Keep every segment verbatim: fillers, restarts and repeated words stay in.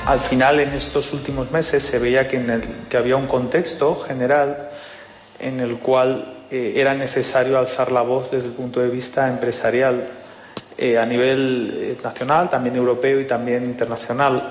al final, en estos últimos meses, se veía que, en el, que había un contexto general en el cual eh, era necesario alzar la voz desde el punto de vista empresarial eh, a nivel eh, nacional, también europeo y también internacional,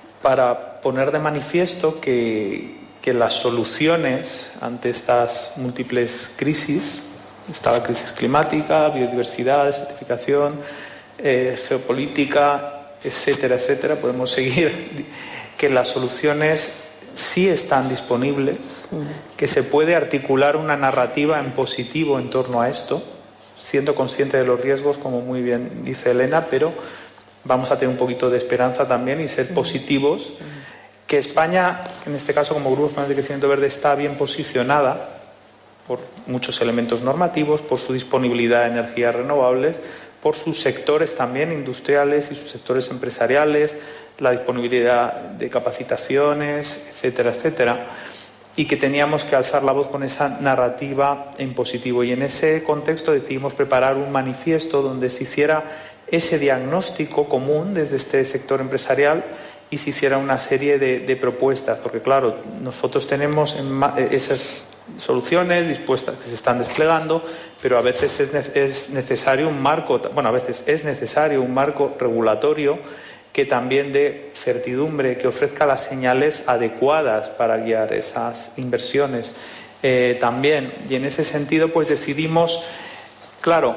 para poner de manifiesto que, que las soluciones ante estas múltiples crisis, está la crisis climática, biodiversidad, desertificación, eh, geopolítica, etcétera, etcétera, podemos seguir, que las soluciones sí están disponibles, que se puede articular una narrativa en positivo en torno a esto, siendo consciente de los riesgos, como muy bien dice Elena, pero vamos a tener un poquito de esperanza también y ser positivos, que España, en este caso como Grupo Español de Crecimiento Verde, está bien posicionada por muchos elementos normativos, por su disponibilidad de energías renovables, por sus sectores también industriales y sus sectores empresariales, la disponibilidad de capacitaciones, etcétera, etcétera, y que teníamos que alzar la voz con esa narrativa en positivo. Y en ese contexto decidimos preparar un manifiesto donde se hiciera ese diagnóstico común desde este sector empresarial y se hiciera una serie de, de propuestas, porque claro, nosotros tenemos en esas soluciones dispuestas que se están desplegando, pero a veces es, ne es necesario un marco, bueno, a veces es necesario un marco regulatorio que también dé certidumbre, que ofrezca las señales adecuadas para guiar esas inversiones eh, también. Y en ese sentido, pues decidimos, claro,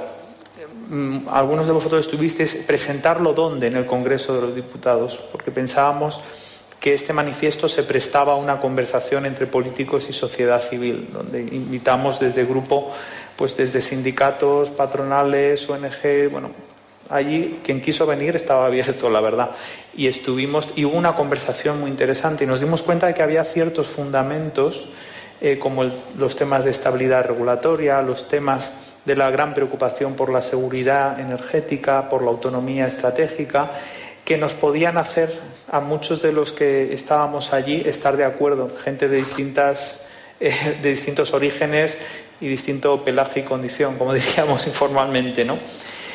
mmm, algunos de vosotros estuvisteis, presentarlo ¿dónde? En el Congreso de los Diputados, porque pensábamos que este manifiesto se prestaba a una conversación entre políticos y sociedad civil, donde invitamos desde grupo, pues desde sindicatos, patronales, O N G, bueno, allí quien quiso venir estaba abierto, la verdad, y estuvimos, y hubo una conversación muy interesante y nos dimos cuenta de que había ciertos fundamentos, eh, como el, los temas de estabilidad regulatoria, los temas de la gran preocupación por la seguridad energética, por la autonomía estratégica, que nos podían hacer a muchos de los que estábamos allí estar de acuerdo, gente de distintas eh, de distintos orígenes y distinto pelaje y condición, como diríamos informalmente, ¿no?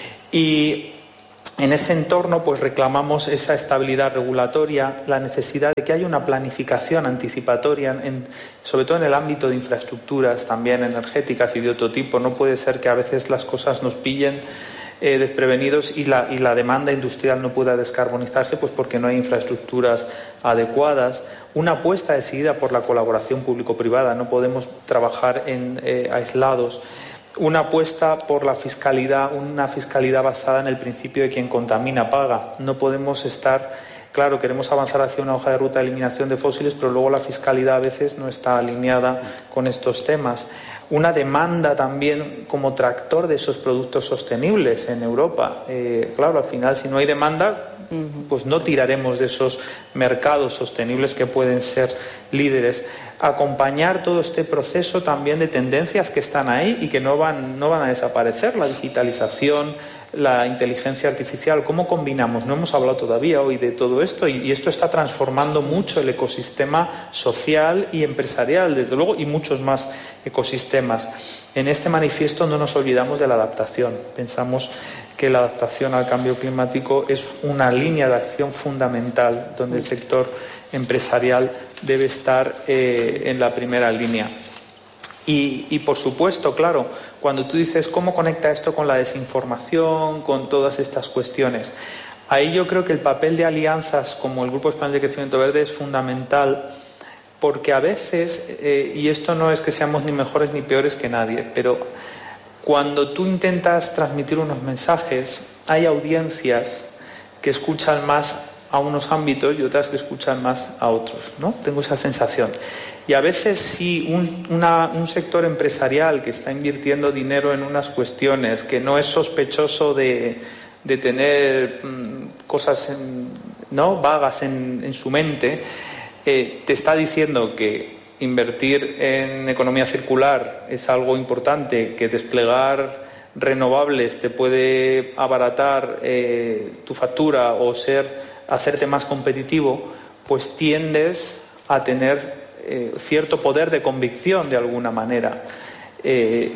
Y en ese entorno pues reclamamos esa estabilidad regulatoria, la necesidad de que haya una planificación anticipatoria, en, sobre todo en el ámbito de infraestructuras también energéticas y de otro tipo. No puede ser que a veces las cosas nos pillen Eh, desprevenidos y la, y la demanda industrial no pueda descarbonizarse pues porque no hay infraestructuras adecuadas. Una apuesta decidida por la colaboración público-privada, no podemos trabajar en, eh, aislados. Una apuesta por la fiscalidad, una fiscalidad basada en el principio de quien contamina paga. No podemos estar, claro, queremos avanzar hacia una hoja de ruta de eliminación de fósiles, pero luego la fiscalidad a veces no está alineada con estos temas. Una demanda también como tractor de esos productos sostenibles en Europa. Eh, claro, al final, si no hay demanda, pues no tiraremos de esos mercados sostenibles que pueden ser líderes. Acompañar todo este proceso también de tendencias que están ahí y que no van, no van a desaparecer, la digitalización, la inteligencia artificial. ¿Cómo combinamos? No hemos hablado todavía hoy de todo esto y, y esto está transformando mucho el ecosistema social y empresarial, desde luego, y muchos más ecosistemas. En este manifiesto no nos olvidamos de la adaptación. Pensamos que la adaptación al cambio climático es una línea de acción fundamental donde el sector empresarial debe estar eh, en la primera línea. Y, y, por supuesto, claro, cuando tú dices cómo conecta esto con la desinformación, con todas estas cuestiones, ahí yo creo que el papel de alianzas como el Grupo Español de Crecimiento Verde es fundamental, porque a veces, eh, y esto no es que seamos ni mejores ni peores que nadie, pero cuando tú intentas transmitir unos mensajes, hay audiencias que escuchan más a unos ámbitos y otras que escuchan más a otros, ¿no? Tengo esa sensación. Y a veces si un, una, un sector empresarial que está invirtiendo dinero en unas cuestiones, que no es sospechoso de, de tener mmm, cosas en, ¿no? vagas en, en su mente, eh, te está diciendo que invertir en economía circular es algo importante, que desplegar renovables te puede abaratar eh, tu factura o ser hacerte más competitivo, pues tiendes a tener eh, cierto poder de convicción de alguna manera. Eh,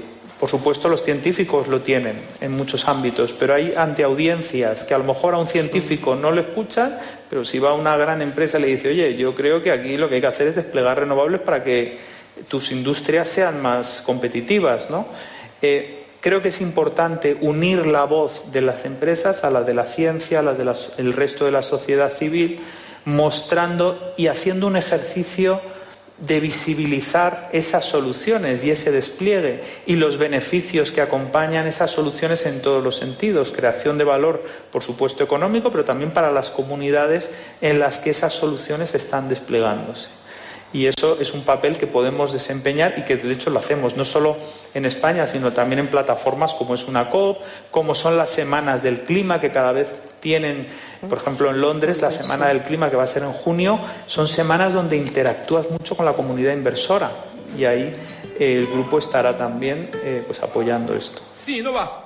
Por supuesto, los científicos lo tienen en muchos ámbitos, pero hay ante audiencias que a lo mejor a un científico no le escuchan, pero si va a una gran empresa y le dice, oye, yo creo que aquí lo que hay que hacer es desplegar renovables para que tus industrias sean más competitivas, ¿no? Eh, Creo que es importante unir la voz de las empresas a la de la ciencia, a la del resto de la sociedad civil, mostrando y haciendo un ejercicio de visibilizar esas soluciones y ese despliegue y los beneficios que acompañan esas soluciones en todos los sentidos. Creación de valor, por supuesto, económico, pero también para las comunidades en las que esas soluciones están desplegándose. Y eso es un papel que podemos desempeñar y que de hecho lo hacemos no solo en España, sino también en plataformas como es una COP, como son las semanas del clima que cada vez tienen, por ejemplo en Londres, la semana del clima que va a ser en junio, son semanas donde interactúas mucho con la comunidad inversora y ahí eh, el grupo estará también eh, pues apoyando esto. Sí, no va.